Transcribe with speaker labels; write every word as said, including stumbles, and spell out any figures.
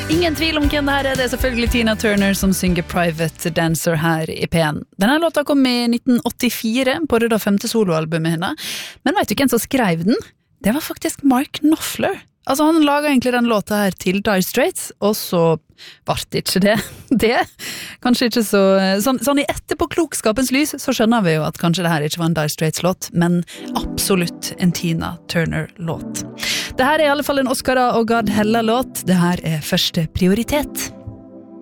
Speaker 1: Ingen tvil om hvem det her er, det er selvfølgelig Tina Turner som synger Private Dancer her i P en. Denne låta kom i nitten åttifire på det da femte soloalbumet henne, men vet du hvem som skrev den? Det var faktisk Mark Knopfler. Altså han laget egentlig den låta her til Dire Straits, og så var det ikke det. Det, kanskje ikke så... Sånn, sånn i etterpåklokskapens lys, så skjønner vi jo at kanskje det her ikke var en Dire Straits-låt, men absolutt en Tina Turner-låt. Det her er i alle fall en Oscar og Gard Hella-låt. Det her er første prioritet.